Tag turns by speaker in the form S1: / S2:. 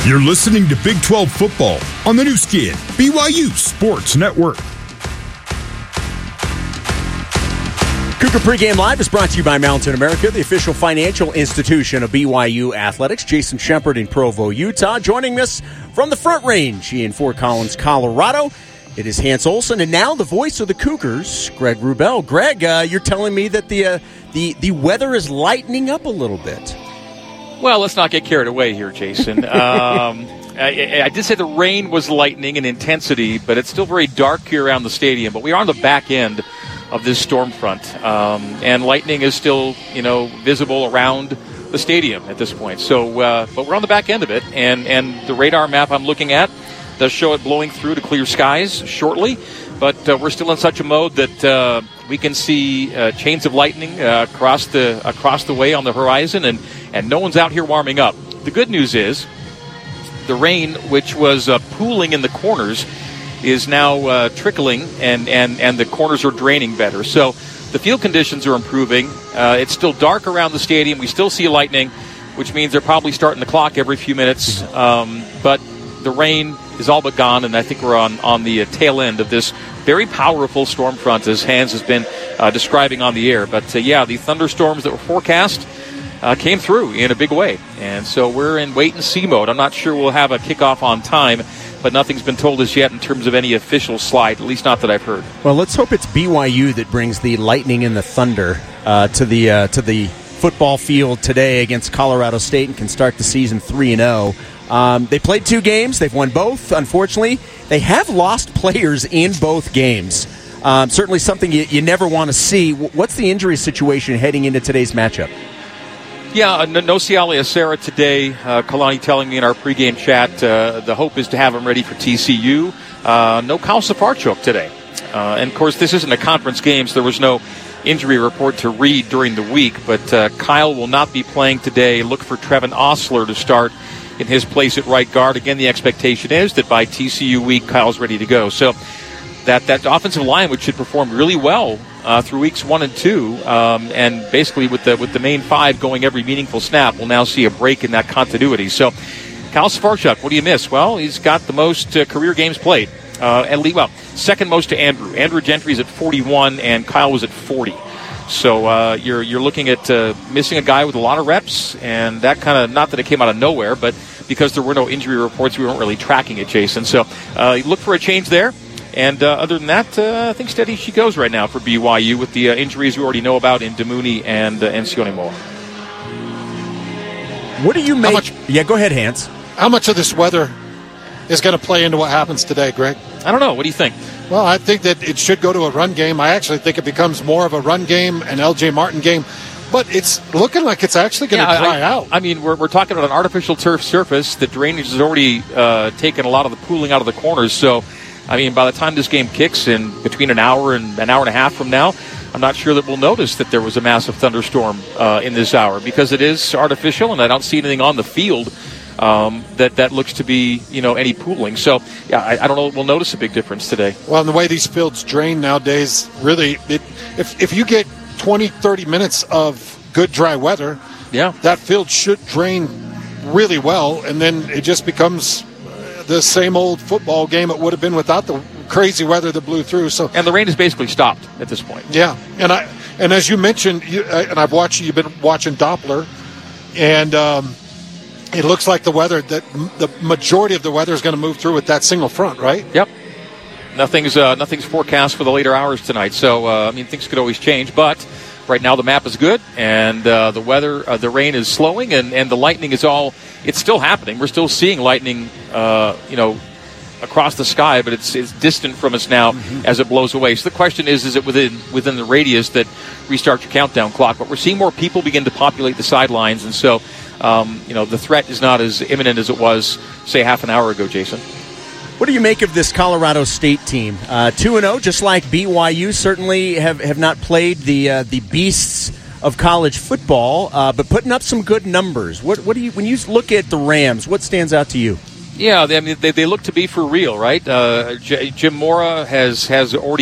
S1: You're listening to Big 12 football on the new skin, BYU Sports Network.
S2: Cougar Pregame Live is brought to you by Mountain America, the official financial institution of BYU Athletics. Jason Shepard in Provo, Utah. Joining us from the Front Range in Fort Collins, Colorado, it is Hans Olsen. And now the voice of the Cougars, Greg Wrubell. Greg, you're telling me that the weather is lightening up a little bit.
S3: Well, let's not get carried away here, Jason. I did say the rain was lightening in intensity, but it's still very dark here around the stadium. But we are on the back end of this storm front, and lightning is still, visible around the stadium at this point. So, but we're on the back end of it, and the radar map I'm looking at does show it blowing through to clear skies shortly. But we're still in such a mode that we can see chains of lightning across the way on the horizon, and no one's out here warming up. The good news is the rain, which was pooling in the corners, is now trickling, and the corners are draining better. So the field conditions are improving. It's still dark around the stadium. We still see lightning, which means they're probably starting the clock every few minutes. But the rain is all but gone, and I think we're on the tail end of this very powerful storm front, as Hans has been describing on the air. But, the thunderstorms that were forecast came through in a big way. And so we're in wait-and-see mode. I'm not sure we'll have a kickoff on time, but nothing's been told us yet in terms of any official slide, at least not that I've heard.
S2: Well, let's hope it's BYU that brings the lightning and the thunder to the football field today against Colorado State and can start the season 3-0. They played 2 games. They've won both. Unfortunately, they have lost players in both games. Certainly something you never want to see. What's the injury situation heading into today's matchup?
S3: Yeah, no Siale Acera today. Kalani telling me in our pregame chat the hope is to have him ready for TCU. No Kyle Safarchuk today. And, of course, this isn't a conference game, so there was no injury report to read during the week. But Kyle will not be playing today. Look for Trevin Osler to start in his place at right guard. Again, the expectation is that by TCU week, Kyle's ready to go. So that offensive line, which should perform really well through weeks 1 and 2, and basically with the main 5 going every meaningful snap, we'll now see a break in that continuity. So, Kyle Safarchuk, what do you miss? Well, he's got the most career games played. Second most to Andrew. Andrew Gentry's at 41, and Kyle was at 40. So you're looking at missing a guy with a lot of reps, and that kind of, not that it came out of nowhere, but because there were no injury reports, we weren't really tracking it, Jason. So look for a change there. And other than that, I think steady she goes right now for BYU with the injuries we already know about in Damuni and Sione Moa.
S2: What do you make? Go ahead, Hans.
S4: How much of this weather is going to play into what happens today, Greg?
S3: I don't know. What do you think?
S4: Well, I think that it should go to a run game. I actually think it becomes more of a run game, an L.J. Martin game. But it's looking like it's actually going to dry out.
S3: I mean, we're talking about an artificial turf surface. The drainage has already taken a lot of the pooling out of the corners. So, I mean, by the time this game kicks in between an hour and an hour and a half from now, I'm not sure that we'll notice that there was a massive thunderstorm in this hour because it is artificial, and I don't see anything on the field that looks to be, any pooling. So, I don't know that we'll notice a big difference today.
S4: Well, and the way these fields drain nowadays, really, if you get 20, 30 minutes of good dry weather, that field should drain really well, and then it just becomes the same old football game it would have been without the crazy weather that blew through. So,
S3: and the rain has basically stopped at this point.
S4: Yeah, and as you mentioned, you've been watching Doppler, and it looks like the majority of the weather is going to move through with that single front, right?
S3: Yep. Nothing's forecast for the later hours tonight. So things could always change, but right now the map is good, and the weather, the rain is slowing, and the lightning is it's still happening. We're still seeing lightning, across the sky, but it's distant from us now as it blows away. So the question is it within the radius that restarts your countdown clock? But we're seeing more people begin to populate the sidelines, and so the threat is not as imminent as it was, say, half an hour ago, Jason.
S2: What do you make of this Colorado State team? 2-0, just like BYU, certainly have not played the beasts of college football, but putting up some good numbers. What do you, when you look at the Rams, what stands out to you?
S3: Yeah, they look to be for real, right? Jim Mora has already